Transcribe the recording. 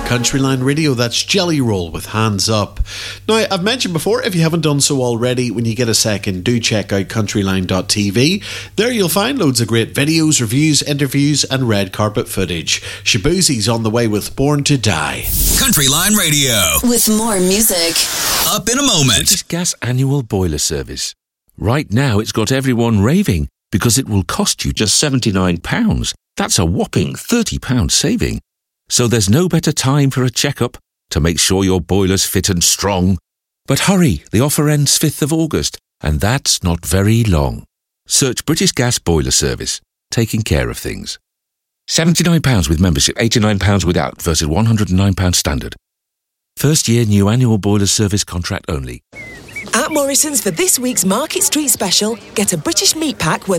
Countryline Radio. That's Jelly Roll with Hands Up. Now, I've mentioned before, if you haven't done so already, when you get a second, do check out countryline.tv. There you'll find loads of great videos, reviews, interviews and red carpet footage. Shaboozie's on the way with Born to Die. Countryline Radio. With more music. Up in a moment. British Gas annual boiler service. Right now it's got everyone raving because it will cost you just £79. That's a whopping £30 saving. So there's no better time for a checkup to make sure your boiler's fit and strong. But hurry, the offer ends 5th of August, and that's not very long. Search British Gas Boiler Service, taking care of things. £79 with membership, £89 without versus £109 standard. First year new annual boiler service contract only. At Morrison's for this week's Market Street special, get a British meat pack worth